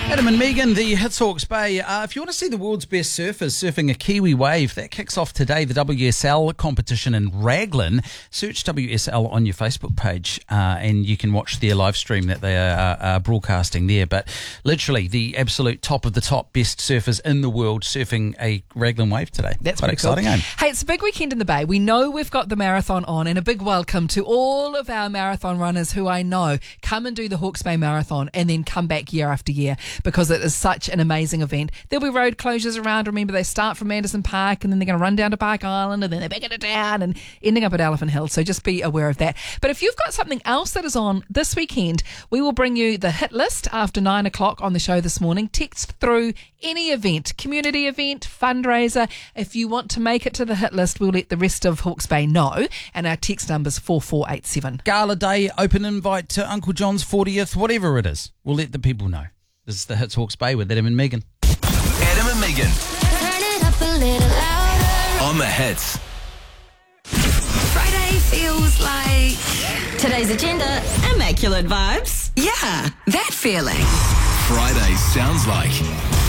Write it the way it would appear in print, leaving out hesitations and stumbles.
Adam and Megan, the Hits Hawke's Bay. If you want to see the world's best surfers surfing a Kiwi wave, that kicks off today, the WSL competition in Raglan. Search WSL on your Facebook page and you can watch their live stream that they are broadcasting there. But literally the absolute top of the top best surfers in the world surfing a Raglan wave today. That's quite exciting, cool. eh? Hey, it's a big weekend in the Bay. We know we've got the marathon on, and a big welcome to all of our marathon runners who I know come and do the Hawke's Bay Marathon and then come back year after year, because it is such an amazing event. There'll be road closures around. Remember, they start from Anderson Park and then they're going to run down to Park Island and then they're back into town and ending up at Elephant Hill. So just be aware of that. But if you've got something else that is on this weekend, we will bring you the hit list after 9 o'clock on the show this morning. Text through any event, community event, fundraiser. If you want to make it to the hit list, we'll let the rest of Hawke's Bay know. And our text number's 4487. Gala day, open invite to Uncle John's 40th, whatever it is. We'll let the people know. This is the Hits Hawke's Bay with Adam and Megan. Adam and Megan Turn it up a little louder. on the Hits. Friday feels like... Today's agenda, immaculate vibes. Yeah, that feeling. Friday sounds like